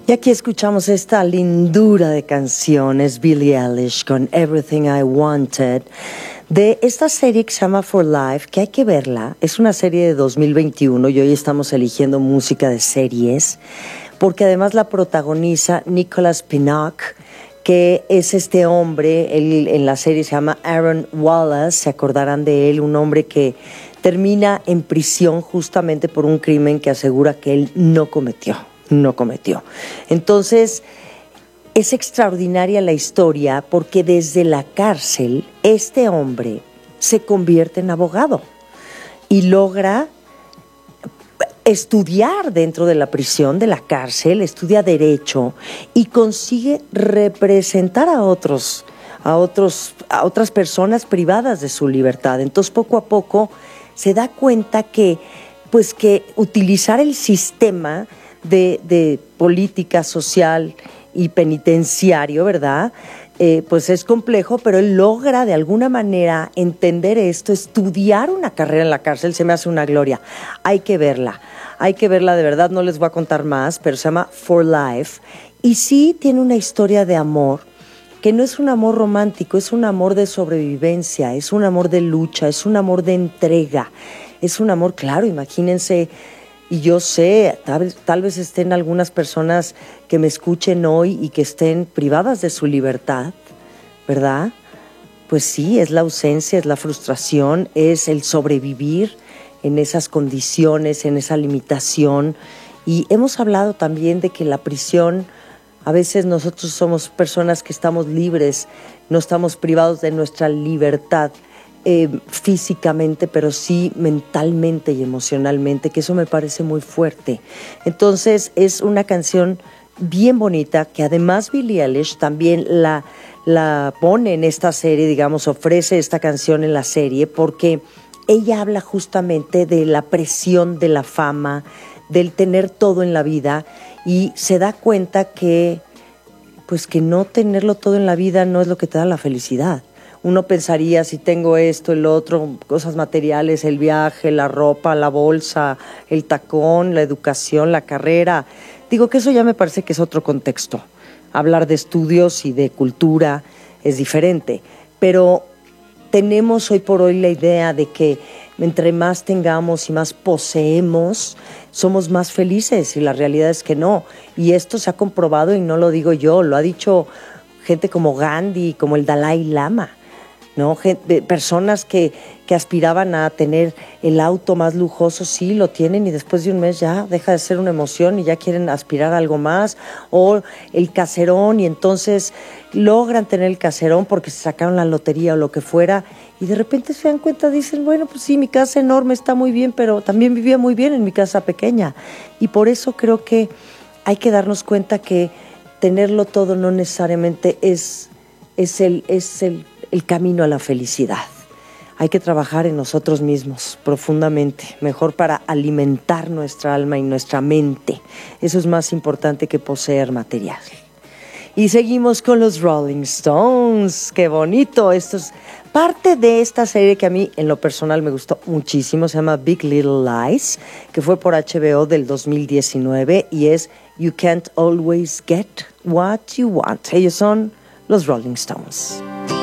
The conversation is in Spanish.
Y aquí escuchamos esta lindura de canciones, Billie Eilish con Everything I Wanted, de esta serie que se llama For Life, que hay que verla. Es una serie de 2021 y hoy estamos eligiendo música de series, porque además la protagoniza Nicholas Pinnock, que es este hombre, él en la serie se llama Aaron Wallace, se acordarán de él, un hombre que termina en prisión justamente por un crimen que asegura que él no cometió. Entonces, es extraordinaria la historia porque desde la cárcel este hombre se convierte en abogado y logra estudiar dentro de la prisión, de la cárcel, estudia derecho y consigue representar a otras personas privadas de su libertad. Entonces, poco a poco se da cuenta que utilizar el sistema de política social y penitenciario, ¿verdad? Pues es complejo, pero él logra de alguna manera entender esto, estudiar una carrera en la cárcel, se me hace una gloria. Hay que verla de verdad, no les voy a contar más, pero se llama For Life, y sí tiene una historia de amor, que no es un amor romántico, es un amor de sobrevivencia, es un amor de lucha, es un amor de entrega, es un amor, claro, imagínense. Y yo sé, tal vez estén algunas personas que me escuchen hoy y que estén privadas de su libertad, ¿verdad? Pues sí, es la ausencia, es la frustración, es el sobrevivir en esas condiciones, en esa limitación. Y hemos hablado también de que la prisión, a veces nosotros somos personas que estamos libres, no estamos privados de nuestra libertad, físicamente, pero sí mentalmente y emocionalmente, que eso me parece muy fuerte. Entonces es una canción bien bonita, que además Billie Eilish también la pone en esta serie, digamos, ofrece esta canción en la serie, porque ella habla justamente de la presión de la fama, del tener todo en la vida, y se da cuenta que no tenerlo todo en la vida no es lo que te da la felicidad. Uno pensaría, si tengo esto, el otro, cosas materiales, el viaje, la ropa, la bolsa, el tacón, la educación, la carrera. Digo que eso ya me parece que es otro contexto. Hablar de estudios y de cultura es diferente. Pero tenemos hoy por hoy la idea de que entre más tengamos y más poseemos, somos más felices, y la realidad es que no. Y esto se ha comprobado, y no lo digo yo, lo ha dicho gente como Gandhi, como el Dalai Lama, ¿no? Personas que aspiraban a tener el auto más lujoso, sí, lo tienen, y después de un mes ya deja de ser una emoción y ya quieren aspirar a algo más, o el caserón, y entonces logran tener el caserón porque se sacaron la lotería o lo que fuera, y de repente se dan cuenta, dicen, bueno, pues sí, mi casa enorme está muy bien, pero también vivía muy bien en mi casa pequeña. Y por eso creo que hay que darnos cuenta que tenerlo todo no necesariamente es el camino a la felicidad. Hay que trabajar en nosotros mismos profundamente, mejor para alimentar nuestra alma y nuestra mente. Eso es más importante que poseer material. Y seguimos con los Rolling Stones. ¡Qué bonito! Esto es parte de esta serie que a mí en lo personal me gustó muchísimo. Se llama Big Little Lies, que fue por HBO del 2019, y es You Can't Always Get What You Want. Ellos son los Rolling Stones.